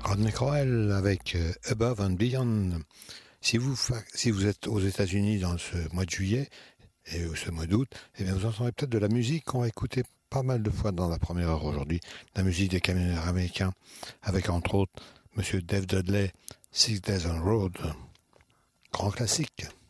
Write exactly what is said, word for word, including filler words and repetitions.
Rodney Crowell avec euh, Above and Beyond. Si vous, fa- si vous êtes aux États-Unis dans ce mois de juillet et ce mois d'août, eh bien vous entendrez peut-être de la musique qu'on va écouter pas mal de fois dans la première heure aujourd'hui. La musique des camionneurs américains avec entre autres Monsieur Dave Dudley, Six Days on Road. Grand classique.